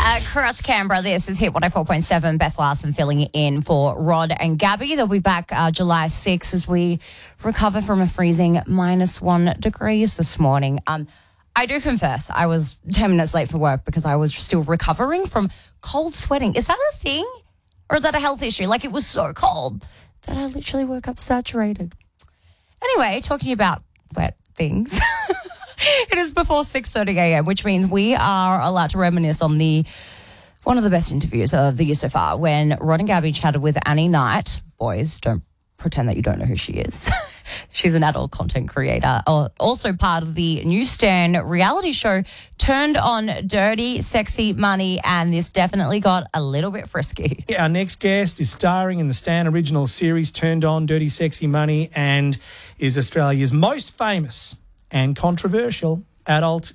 Across Canberra, this is Hit 104.7. Beth Larson filling in for Rod and Gabby. They'll be back July 6 as we recover from a freezing -1 degrees this morning. I do confess I was 10 minutes late for work because I was still recovering from cold sweating. Is that a thing? Or is that a health issue? Like, it was so cold that I literally woke up saturated. Anyway, talking about wet things. It is before 6:30 a.m., which means we are allowed to reminisce on one of the best interviews of the year so far, when Rod and Gabby chatted with Annie Knight. Boys, don't pretend that you don't know who she is. She's an adult content creator, also part of the Newsstand reality show Turned On Dirty Sexy Money, and this definitely got a little bit frisky. Our next guest is starring in the Stan original series Turned On Dirty Sexy Money and is Australia's most famous and controversial adult